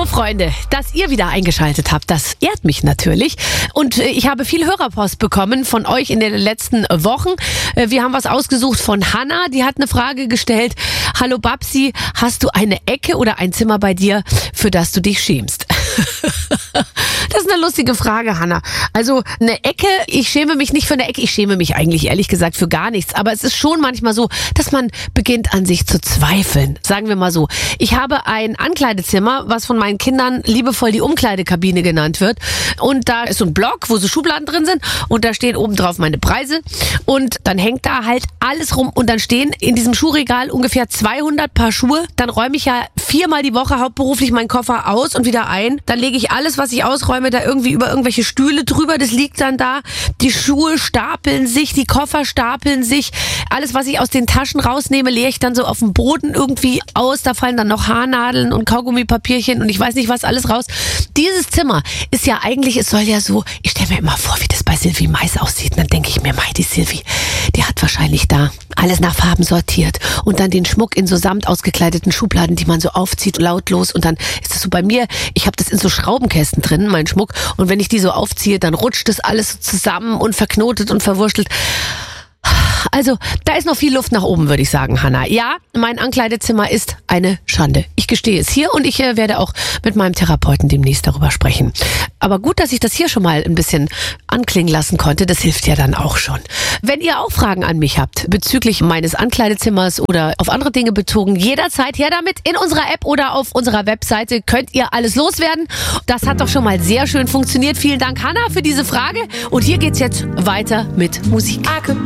Freunde, dass ihr wieder eingeschaltet habt, das ehrt mich natürlich. Und ich habe viel Hörerpost bekommen von euch in den letzten Wochen. Wir haben was ausgesucht von Hanna, die hat eine Frage gestellt. Hallo Babsi, hast du eine Ecke oder ein Zimmer bei dir, für das du dich schämst? Das ist eine lustige Frage, Hanna. Also eine Ecke, ich schäme mich nicht für eine Ecke, ich schäme mich eigentlich ehrlich gesagt für gar nichts. Aber es ist schon manchmal so, dass man beginnt an sich zu zweifeln. Sagen wir mal so. Ich habe ein Ankleidezimmer, was von meinen Kindern liebevoll die Umkleidekabine genannt wird. Und da ist so ein Block, wo so Schubladen drin sind. Und da stehen oben drauf meine Preise. Und dann hängt da halt alles rum. Und dann stehen in diesem Schuhregal ungefähr 200 Paar Schuhe. Dann räume ich ja 4-mal die Woche hauptberuflich meinen Koffer aus und wieder ein. Dann lege ich alles, was ich ausräume, da irgendwie über irgendwelche Stühle drüber. Das liegt dann da. Die Schuhe stapeln sich, die Koffer stapeln sich. Alles, was ich aus den Taschen rausnehme, leere ich dann so auf dem Boden irgendwie aus. Da fallen dann noch Haarnadeln und Kaugummipapierchen und ich weiß nicht was alles raus. Dieses Zimmer ist ja eigentlich, es soll ja so, ich stelle mir immer vor, wie das bei Sylvie Mais aussieht. Und dann denke ich mir, die Sylvie, die hat wahrscheinlich da alles nach Farben sortiert und dann den Schmuck in so samt ausgekleideten Schubladen, die man so aufzieht, lautlos. Und dann ist das so bei mir, ich habe das in so Schraubenkästen drin, mein Schmuck. Und wenn ich die so aufziehe, dann rutscht das alles so zusammen und verknotet und verwurstelt. Also, da ist noch viel Luft nach oben, würde ich sagen, Hanna. Ja, mein Ankleidezimmer ist eine Schande. Ich gestehe es hier und ich werde auch mit meinem Therapeuten demnächst darüber sprechen. Aber gut, dass ich das hier schon mal ein bisschen anklingen lassen konnte. Das hilft ja dann auch schon. Wenn ihr auch Fragen an mich habt bezüglich meines Ankleidezimmers oder auf andere Dinge bezogen, jederzeit her damit. In unserer App oder auf unserer Webseite könnt ihr alles loswerden. Das hat doch schon mal sehr schön funktioniert. Vielen Dank, Hanna, für diese Frage. Und hier geht's jetzt weiter mit Musik.